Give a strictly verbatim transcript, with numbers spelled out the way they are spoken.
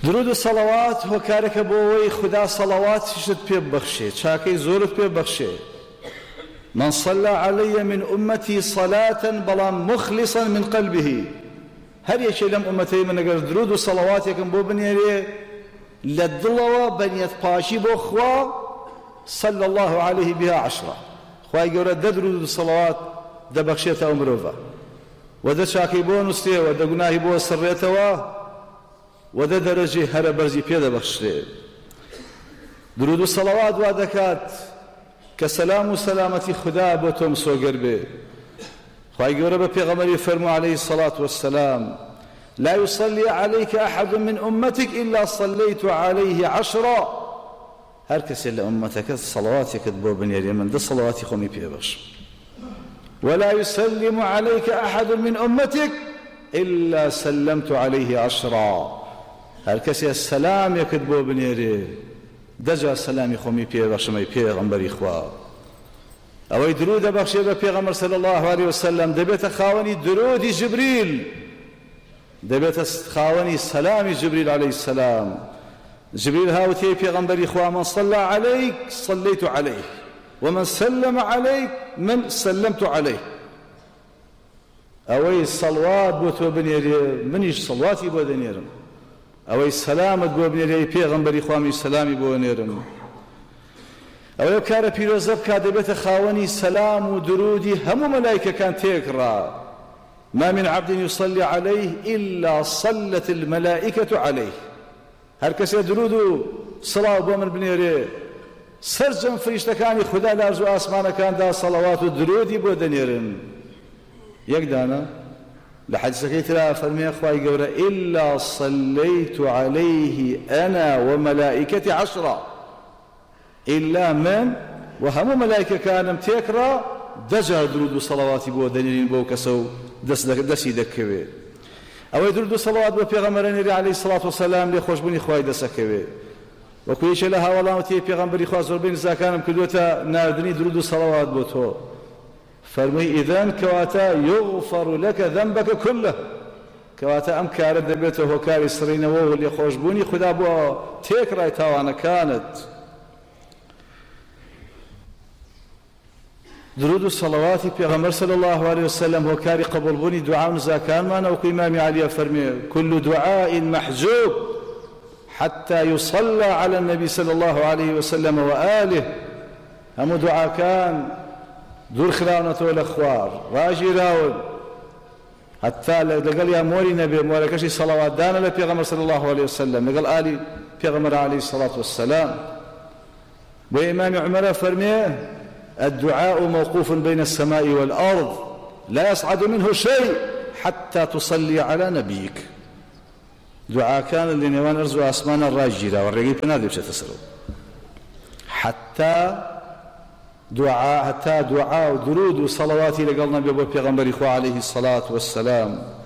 درود و صلوات هۆکارێکە بۆ ئەوەی خوددا سەڵەواتیشت پێ ببەخشێ، چاکەی زۆرت پێ ببەخشێ. من صلى علي من أمتي صلاة بەڵام مخلصا من قلبه، هەر یەکێ لەم ئومەتەی من ئەگەر درود و سەڵەواتێکم بۆ بنێرێ لە دڵەوە بەنیەت پاشی بۆ خوا، صلى الله عليه بها عشرة، خوای گەورە دە درود و سەڵەوات دەبەخشێتە ئەو مرۆڤە، و دە چاکەی بۆ نووسێ، و دە گوناهی بۆ سڕێتەوە، و دە دەرەجەی هەرە بەرزی پێ دەبەخشرێ. درود و سەڵەوات وا دەکات کە سەلام و سەلامەتی خوددا بۆ تۆ مسۆگەر بێ. خوای گەورە بە پێغەمبەری فەرموو عليه الصلاة والسلام: لا يصلي عليك أحد من أمتك إلا صليت عليه عشرا. هەر کەسێ لە ئومەتەکەت سەڵەواتێکت بۆ بنێرێ من دە سەڵەواتی خۆمی پێ بەخشم. ولا يسلم عليك أحد من أمتك إلا سلمت عليه عشرا. هەر کەسێ سەلامێکت بۆ بنێرێ دەجا سەلامی خۆمی پێ بەخشم ئەی پێغەمبەری خوا. ئەوەی درود دەبەخشێ بە پێغەمبەر صلی الله عليه وسلم دەبێتە خاوەنی درودی جبریل، دەبێتە خاوەنی سەلامی جبریل عليه السلام. جبريل هاوتي پیغمبری خوا: من صلى عليك صليت عليه ومن سلم عليك من سلمت عليه. اوي صلوات بو تو بنيري منيش صلواتي بو دنيرم، اوي سلامت بو بنيري پیغمبری خوا می سلامي بو نيرم. اوي كار پیروزب کا دبت خاوني سلام و درودي هم ملائكه كان تكرا. ما من عبد يصلي عليه الا صلت الملائكه عليه. هەر کەسێ درود و سڵاو بۆ من بنێرێ سەرجەم فریشتەکانی خوددا لە ئەرز و ئاسمانەکاندا سەڵەوات و درودی بۆ دەنێرن. یەکدانە لە حەدیثەکەی ترا فەرمێ خوای گەورە: إلا صليت عليه أنا وملائكتي عشرا. إلا من وهمو ملائكەکانم تێکڕا دەجار درود و سەڵەواتی بۆ دەنێرین بۆ کەسە و دەستی دەکەوێ. ئەوەی درود و سەڵەوات بۆ پێغەمبەرە نێری عەلەیهی سەڵات وسەلام لێ خۆشبوونی خوای دەسەکەوێ. وەکو یەکێ لە هاوڵاتی پێغەمبەری خوا زۆربەی نزاکانم کردووەتە ناردنی درود و سەڵەوات بۆ تۆ. فەرمووی: ئیذەن کەواتە یوغفەر لەکە ذەنبەکە کولە، کەواتە ئەم کارە دەبێتە هۆکاری سڕینەوە و لێخۆشبوونی خوددا بۆ تێکڕای تاوانەکانت. درود و سەڵەواتی پێغەمبەر صلی الله عليه وسلم هۆکاری قبولبوونی دوعا و نزاکانمانە. وەکو ئیمامی عەلیە فەرمێ: كل دعاء محجوب حتى يصلى على النبي صلى الله عليه وسلم وآله. هەموو دوعاکان دوور خراونەتەوە لە خوار ڕاگیراون هەتا لەگەڵ یا مۆری نەبێ مۆرەکەشی سەڵەواتدانە لە پێغەمبەر صلی الله عليه وسلم لەگەڵ ئالی پێغەمبەر عەلەیهی الصلاة والسلام. بۆ ئیمامی عومەرە فەرمێ: الدعاء موقوف بين السماء والأرض لا يصعد منه شيء حتى تصلي على نبيك. دعاء كان اللي نوان أرزو أسمان الراجرة والرقيب نادي بشتسرو حتى دعاء حتى دعاء ودرود وصلواتي لقلنا بيغمبر إخوة عليه الصلاة والسلام.